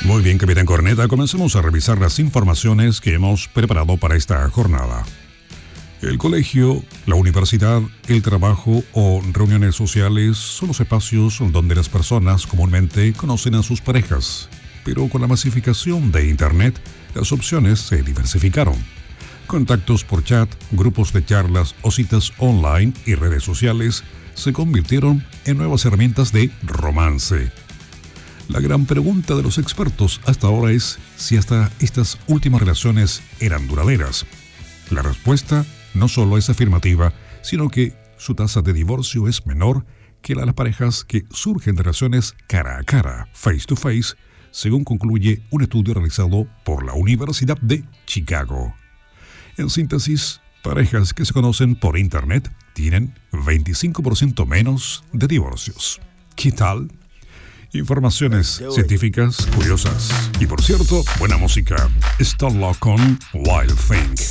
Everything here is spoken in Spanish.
Muy bien, Capitán Corneta, comencemos a revisar las informaciones que hemos preparado para esta jornada. El colegio, la universidad, el trabajo o reuniones sociales son los espacios donde las personas comúnmente conocen a sus parejas. Pero con la masificación de Internet, las opciones se diversificaron. Contactos por chat, grupos de charlas o citas online y redes sociales se convirtieron en nuevas herramientas de romance. La gran pregunta de los expertos hasta ahora es si hasta estas últimas relaciones eran duraderas. La respuesta no solo es afirmativa, sino que su tasa de divorcio es menor que la de las parejas que surgen de relaciones cara a cara, face to face, según concluye un estudio realizado por la Universidad de Chicago. En síntesis, parejas que se conocen por Internet tienen 25% menos de divorcios. ¿Qué tal? Informaciones científicas curiosas. Y por cierto, buena música. Starlock con Wild Thing.